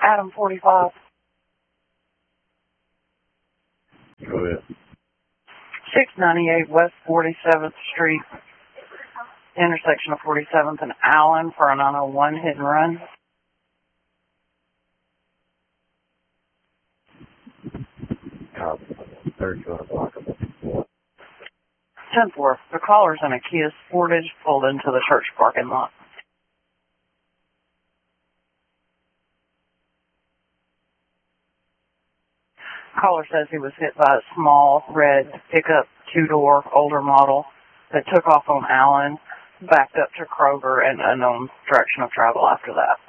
Adam 45. Go ahead. 698 West 47th Street, intersection of 47th and Allen for a 901 hit and run. Third block. 10th floor. The caller's in a Kia Sportage pulled into the church parking lot. Caller says he was hit by a small red pickup, two-door, older model that took off on Allen, backed up to Kroger, and unknown direction of travel after that.